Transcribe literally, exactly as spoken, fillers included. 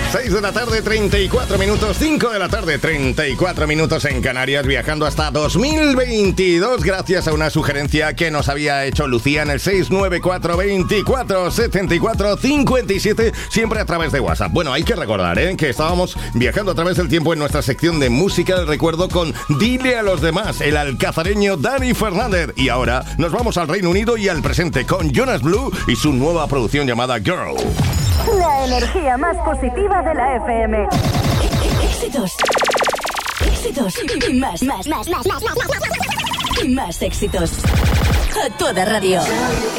seis de la tarde, treinta y cuatro minutos. cinco de la tarde, treinta y cuatro minutos en Canarias. Viajando hasta dos mil veintidós gracias a una sugerencia que nos había hecho Lucía en el seis nueve cuatro, veinticuatro, setenta y cuatro, cincuenta y siete, siempre a través de WhatsApp. Bueno, hay que recordar ¿eh? que estábamos viajando a través del tiempo en nuestra sección de música del recuerdo con Dile a los demás, el alcazareño Dani Fernández. Y ahora nos vamos al Reino Unido y al presente con Jonas Blue y su nueva producción llamada Girl. La energía más positiva de la F M. Éxitos. Éxitos. Y más, más, más, más, más, más, más. Y más éxitos. A toda radio.